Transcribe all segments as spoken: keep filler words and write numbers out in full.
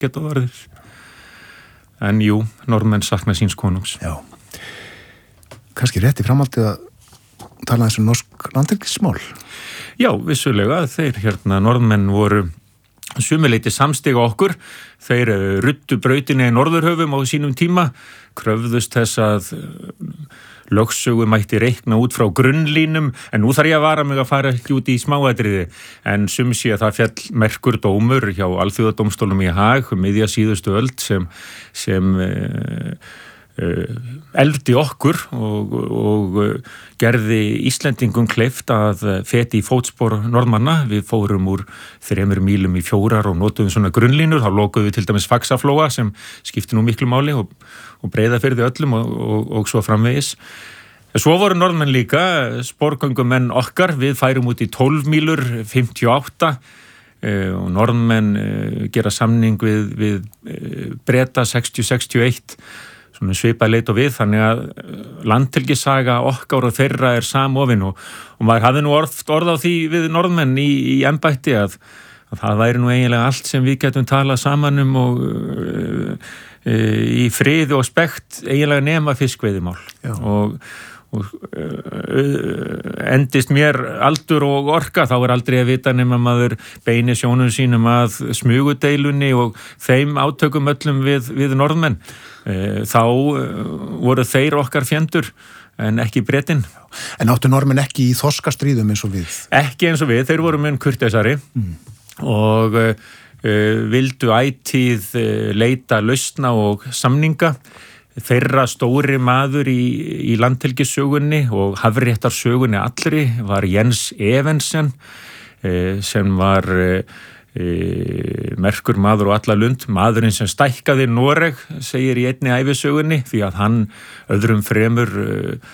geta orðið. En jú, Norðmenn sakna síns konungs. Já. Kannski rétt í framhaldið að tala þessu norsk landhelgismál. Já, vissulega. Þeir hérna, Norðmenn voru sumuleyti samstiga okkur. Þeir ruddu brautinni í Norðurhöfum á sínum tíma, kröfðust þess að lögsögu mætti reikna út frá grunnlínum, en nú þarf ég að vara mig að fara ekki út í smáatriði, en sum sé að það fjall merkur dómur hjá Alþjóðadómstólnum í Haag, miðja síðustu öld, sem, sem uh, uh, eldi okkur og, og uh, gerði Íslendingum kleift að feti í fótspor Norðmanna. Við fórum úr þremur mílum í fjórar og notuðum svona grunnlínur, þá lokuðum við til dæmis Faxaflóa sem skipti nú miklu máli og og Breiðafirði öllum og, og, og svo framvegis. Svo voru Norðmenn líka, sporgöngumenn okkar, við færum út í tólf mílur, fimmtíu og átta eh, og Norðmenn eh, gera samning við, við eh, Breta sextíu sextíu og eitt, svona svipað leit og við, þannig að landhelgissaga okkar og þeirra er samofin og, og maður hafði nú orð, orð á því við Norðmenn í, í embætti að, að það væri nú eiginlega allt sem við getum talað saman um og uh, í friði og spekt eiginlega nema fiskveiðimál og, og uh, endist mér aldur og orka, þá er aldrei að vita nema maður beini sjónum sínum að smugudeilunni og þeim átökum öllum við, við Norðmenn. Uh, þá uh, voru þeir okkar fjendur en ekki Bretinn. En áttu Norðmenn ekki í þorskastríðum eins og við? Ekki eins og við, þeir voru mun kurteisari mm. og uh, Uh, vildu ætíð uh, leita lausna og samninga. Þeirra stóri maður í, í landhelgissögunni og hafréttarsögunni allri var Jens Evensen uh, sem var uh, uh, merkur maður og alla lund, maðurinn sem stækkaði Noreg, segir í einni ævisögunni, því að hann öðrum fremur uh,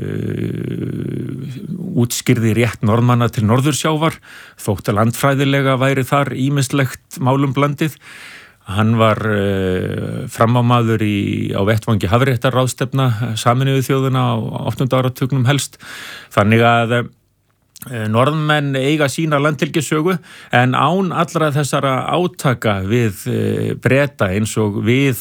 Uh, útskýrði rétt Norðmanna til Norðursjávar, þótt að landfræðilega væri þar ýmislegt málum blandið. Hann var uh, framámaður í, á vettvangi hafréttarráðstefna Sameinuðu þjóðanna á áttunda áratugnum helst, þannig að uh, Norðmenn eiga sína landhelgissögu, en án allra þessara átaka við uh, Breta eins og við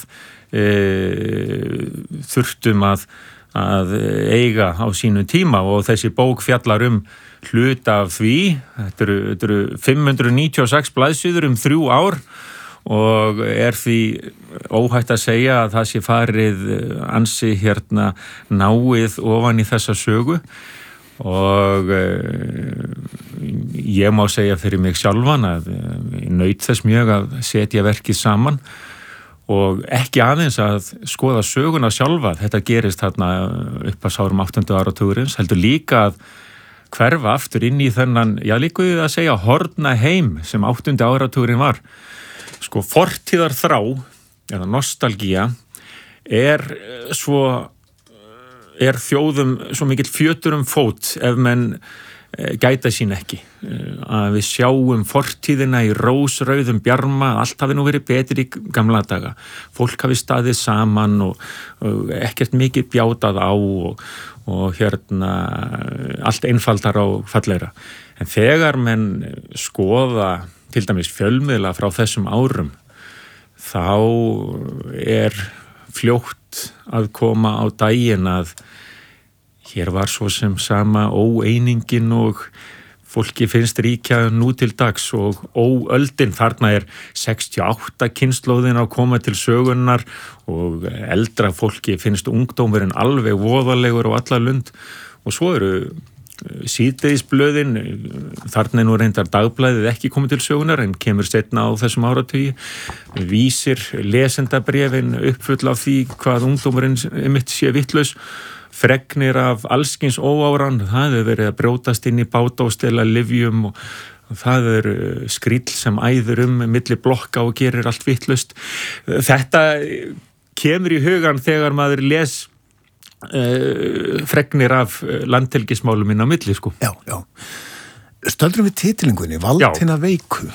uh, þurftum að að eiga á sínu tíma, og þessi bók fjallar um hluta af því. Þetta eru, þetta eru fimm hundruð níutíu og sex blaðsíður um þrjú ár og er því óhætt að segja að það sé farið ansi hérna náið ofan í þessa sögu og ég má segja fyrir mig sjálfan að ég naut þess mjög að setja verkið saman og ekki aðeins að skoða söguna sjálfa, þetta gerist þarna upp að sárum áttunda áratugurins, heldur líka að hverfa aftur inn í þennan, já líka að segja horfna heim sem áttunda áratugurinn var. Sko fortíðar þrá, eða nostalgía, er svo, er þjóðum svo mikill fjötur um fót ef menn gæta sín ekki, að við sjáum fortíðina í rósrauðum bjarma, allt hafi nú verið betur í gamla daga, fólk hafi staðið saman og, og ekkert mikið bjátað á og, og hérna allt einfaldar á falleira, en þegar menn skoða til dæmis fjölmiðla frá þessum árum, þá er fljótt að koma á daginn að hér var svo sem sama óeiningin og fólki finnst ríkja nú til dags og óöldin, þarna er sextíu og átta kynslóðin að koma til sögunnar og eldra fólki finnst ungdómurinn alveg voðalegur og alla lund, og svo eru síðdegisblöðin, þarna er nú reyndar dagblæðið ekki komið til sögunar en kemur seinna á þessum áratugi, vísir lesendabréfin uppfull af því hvað ungdómurinn einmitt sé vitlaus, fregnir af allskins óáran, það hefur verið að brjótast inn í báta og stela lyfjum og, og það er skríll sem æður um milli blokka og gerir allt vitlaust. Þetta kemur í hugan þegar maður les uh, fregnir af landhelgismálum inn á milli, sko. Já, já. Stöldrum við titlingunni, Valdina veiku.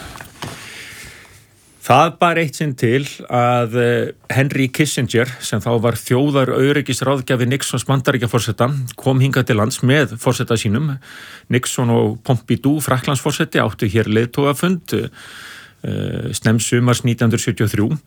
Það bar eitt sinn til að Henry Kissinger, sem þá var þjóðar öryggisráðgjafi Nixons Bandaríkjaforseta, kom hingað til lands með forseta sínum. Nixon og Pompidou, Frakklandsforseti, áttu hér leiðtogafund. uh, snemsumars nítján hundruð sjötíu og þrjú